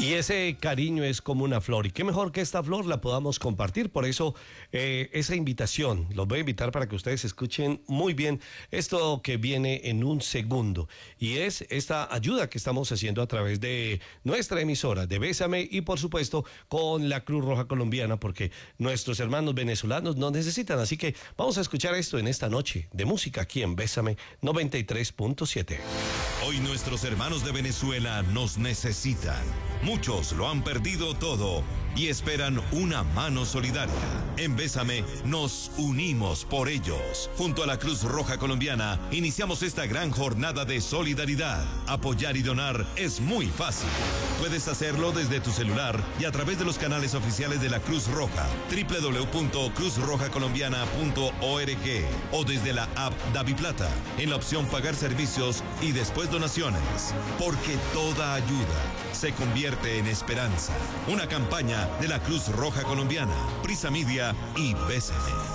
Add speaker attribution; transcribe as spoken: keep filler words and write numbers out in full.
Speaker 1: Y ese cariño es como una flor. Y qué mejor que esta flor la podamos compartir. Por eso, eh, esa invitación, los voy a invitar para que ustedes escuchen muy bien esto que viene en un segundo. Y es esta ayuda que estamos haciendo a través de nuestra emisora, de Bésame, y por supuesto con la Cruz Roja Colombiana, porque nuestros hermanos venezolanos nos necesitan. Así que vamos a escuchar esto en esta noche de música aquí en Bésame noventa y tres punto siete.
Speaker 2: Hoy nuestros hermanos de Venezuela nos necesitan. Muchos lo han perdido todo y esperan una mano solidaria. En Bésame nos unimos por ellos. Junto a la Cruz Roja Colombiana iniciamos esta gran jornada de solidaridad. Apoyar y donar es muy fácil. Puedes hacerlo desde tu celular y a través de los canales oficiales de la Cruz Roja, doble u doble u doble u punto cruz roja colombiana punto org, o desde la app DaviPlata, en la opción pagar servicios y después donaciones. Porque toda ayuda se convierte en esperanza. Una campaña de la Cruz Roja Colombiana, Prisa Media y Bésame.